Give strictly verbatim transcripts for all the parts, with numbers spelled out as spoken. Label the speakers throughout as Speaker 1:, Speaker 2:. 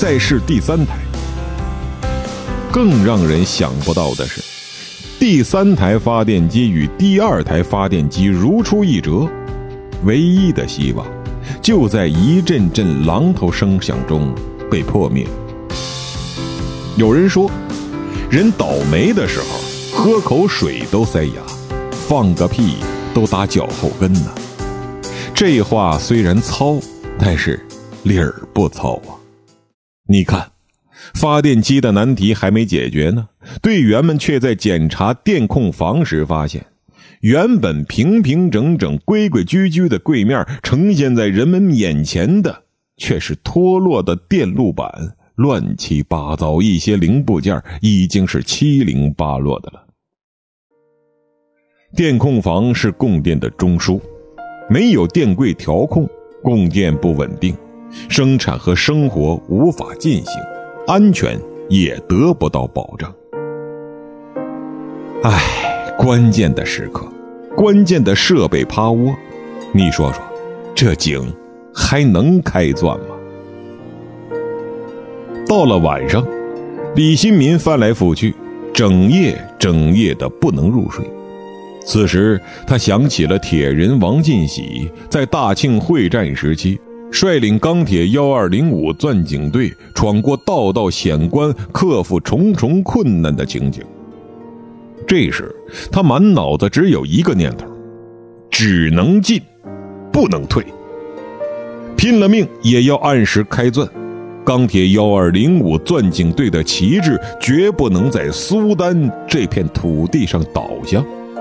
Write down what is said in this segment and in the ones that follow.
Speaker 1: 再试第三台。更让人想不到的是，第三台发电机与第二台发电机如出一辙，唯一的希望就在一阵阵榔头声响中被破灭。有人说，人倒霉的时候喝口水都塞牙，放个屁都打脚后跟呢。这话虽然糙，但是理儿不糙啊。你看，发电机的难题还没解决呢，队员们却在检查电控房时发现，原本平平整整规规矩矩的柜面呈现在人们眼前的却是脱落的电路板，乱七八糟，一些零部件已经是七零八落的了。电控房是供电的中枢，没有电柜调控，供电不稳定，生产和生活无法进行，安全也得不到保证。唉，关键的时刻，关键的设备趴窝，你说说，这井还能开钻吗？到了晚上，李新民翻来覆去，整夜整夜的不能入睡。此时他想起了铁人王进喜在大庆会战时期率领钢铁一二零五钻井队闯过道道险关，克服重重困难的情景。这时他满脑子只有一个念头，只能进不能退，拼了命也要按时开钻。钢铁一二零五钻井队的旗帜绝不能在苏丹这片土地上倒下。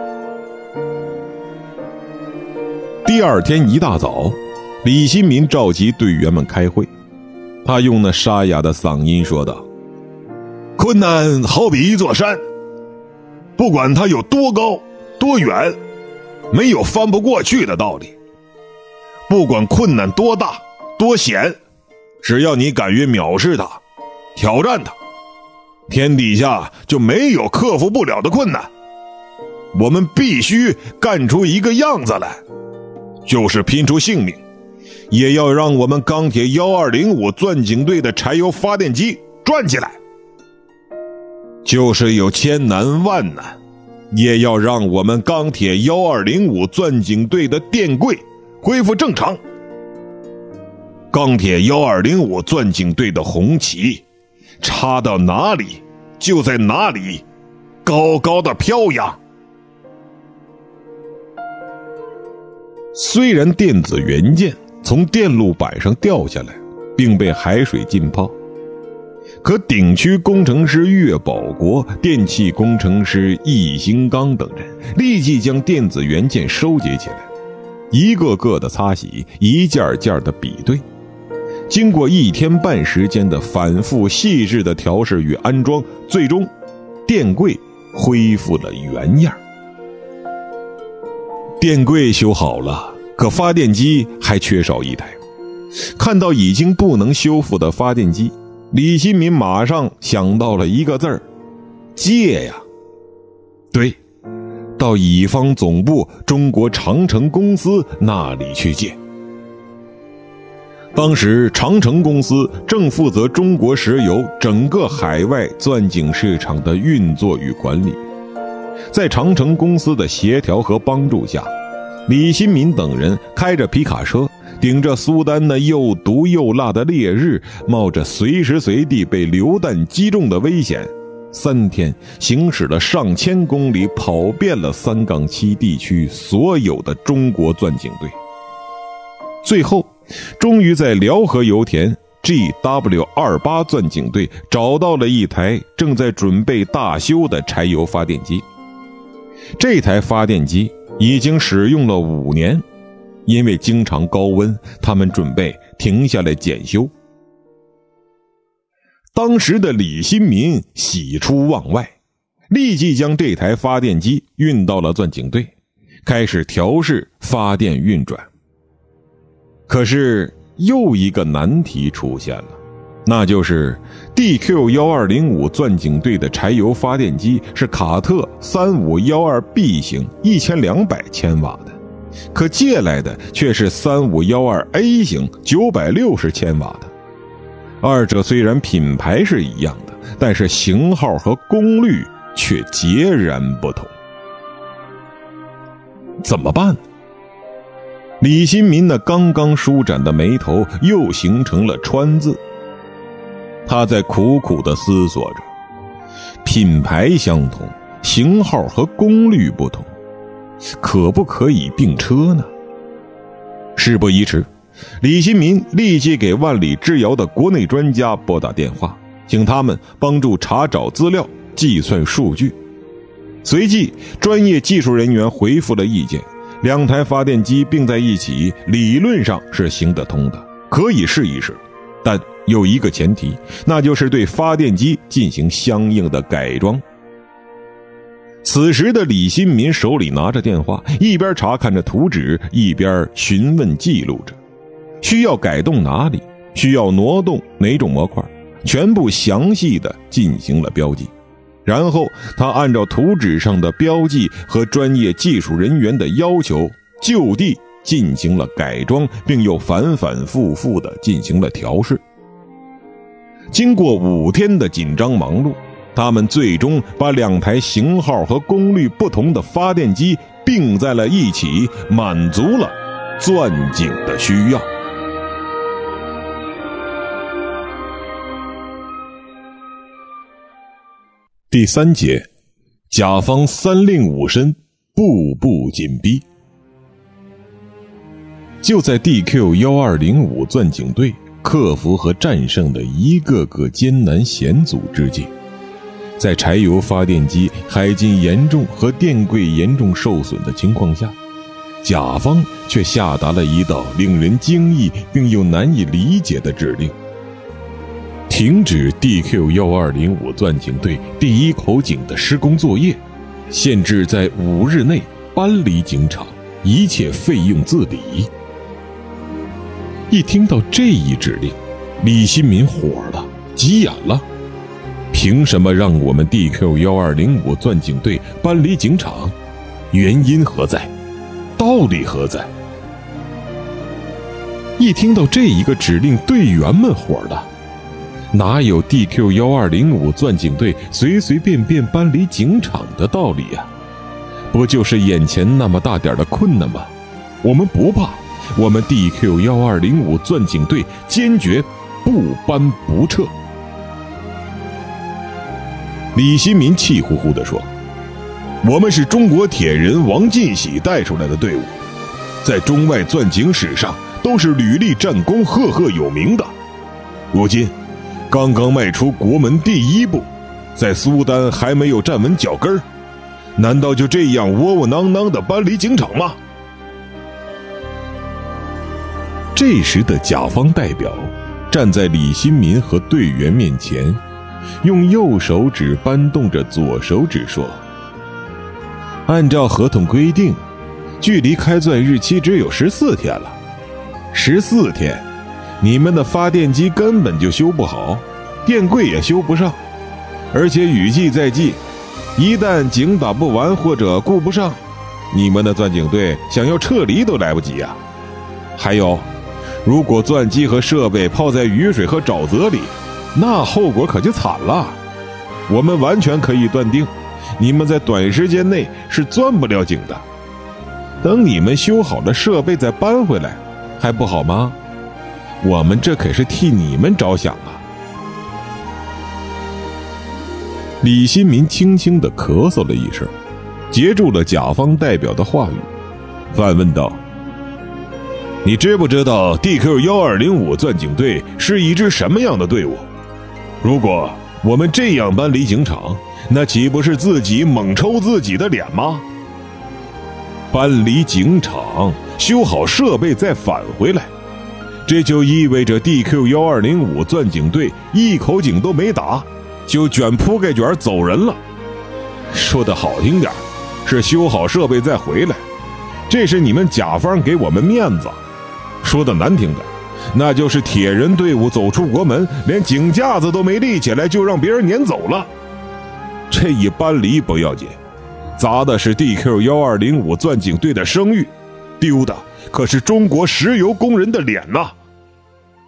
Speaker 1: 第二天一大早，李新民召集队员们开会，他用那沙哑的嗓音说道：困难好比一座山，不管它有多高多远，没有翻不过去的道理。不管困难多大多险，只要你敢于藐视它，挑战它，天底下就没有克服不了的困难。我们必须干出一个样子来，就是拼出性命，也要让我们钢铁一二零五钻井队的柴油发电机转起来。就是有千难万难，也要让我们钢铁一二零五钻井队的电柜恢复正常。钢铁一二零五钻井队的红旗插到哪里就在哪里高高的飘扬。虽然电子元件从电路板上掉下来并被海水浸泡，可顶区工程师岳保国、电气工程师易兴刚等人立即将电子元件收集起来，一个个的擦洗，一件件的比对。经过一天半时间的反复细致的调试与安装，最终电柜恢复了原样。电柜修好了，可发电机还缺少一台。看到已经不能修复的发电机，李新民马上想到了一个字儿：借呀。对，到乙方总部中国长城公司那里去借。当时长城公司正负责中国石油整个海外钻井市场的运作与管理。在长城公司的协调和帮助下，李新民等人开着皮卡车，顶着苏丹那又毒又辣的烈日，冒着随时随地被榴弹击中的危险，三天行驶了上千公里，跑遍了三杠七地区所有的中国钻井队。最后终于在辽河油田 G W 二十八 钻井队找到了一台正在准备大修的柴油发电机。这台发电机已经使用了五年，因为经常高温，他们准备停下来检修。当时的李新民喜出望外，立即将这台发电机运到了钻井队，开始调试发电运转。可是又一个难题出现了，那就是 D Q 一二零五 钻井队的柴油发电机是卡特三五一二 B 型一千两百千瓦的，可借来的却是三五一二 A 型九百六十千瓦的。 二者虽然品牌是一样的，但是型号和功率却截然不同。怎么办？李新民那刚刚舒展的眉头又形成了川字。他在苦苦地思索着，品牌相同，型号和功率不同，可不可以并车呢？事不宜迟，李新民立即给万里之遥的国内专家拨打电话，请他们帮助查找资料、计算数据。随即专业技术人员回复了意见，两台发电机并在一起理论上是行得通的，可以试一试，但有一个前提，那就是对发电机进行相应的改装。此时的李新民手里拿着电话，一边查看着图纸，一边询问记录着，需要改动哪里，需要挪动哪种模块，全部详细的进行了标记。然后他按照图纸上的标记和专业技术人员的要求，就地进行了改装，并又反反复复的进行了调试。经过五天的紧张忙碌，他们最终把两台型号和功率不同的发电机并在了一起，满足了钻井的需要。第三节，甲方三令五申，步步紧逼。就在 D Q 一二零五 钻井队克服和战胜的一个个艰难险阻之际，在柴油发电机海禁严重和电柜严重受损的情况下，甲方却下达了一道令人惊异并又难以理解的指令：停止 D Q 一二零五 钻井队第一口井的施工作业，限制在五日内搬离井场，一切费用自理。一听到这一指令，李新民火了，急眼了。凭什么让我们 D Q 一二零五 钻井队搬离井场？原因何在？道理何在？一听到这一个指令，队员们火了。哪有 D Q 一二零五 钻井队随随便便搬离井场的道理呀？不就是眼前那么大点的困难吗？我们不怕，我们 D Q 一二零五 钻井队坚决不搬不撤。李新民气呼呼地说：我们是中国铁人王进喜带出来的队伍，在中外钻井史上都是屡立战功，赫赫有名的。如今刚刚迈出国门第一步，在苏丹还没有站稳脚跟，难道就这样窝窝囊囊地搬离井场吗？这时的甲方代表站在李新民和队员面前，用右手指扳动着左手指说：按照合同规定，距离开钻日期只有十四天了。十四天，你们的发电机根本就修不好，电柜也修不上，而且雨季在即，一旦井打不完或者顾不上，你们的钻井队想要撤离都来不及啊！还有，如果钻机和设备泡在雨水和沼泽里，那后果可就惨了。我们完全可以断定，你们在短时间内是钻不了井的。等你们修好了设备再搬回来，还不好吗？我们这可是替你们着想啊！李新民轻轻地咳嗽了一声，截住了甲方代表的话语，反问道：你知不知道 D Q 一二零五 钻井队是一支什么样的队伍？如果我们这样搬离井场，那岂不是自己猛抽自己的脸吗？搬离井场，修好设备再返回来，这就意味着 D Q 一二零五 钻井队一口井都没打，就卷铺盖卷走人了。说得好听点，是修好设备再回来，这是你们甲方给我们面子；说得难听点，那就是铁人队伍走出国门，连井架子都没立起来，就让别人撵走了。这一搬离不要紧，砸的是 D Q 一二零五 钻井队的声誉，丢的可是中国石油工人的脸呐！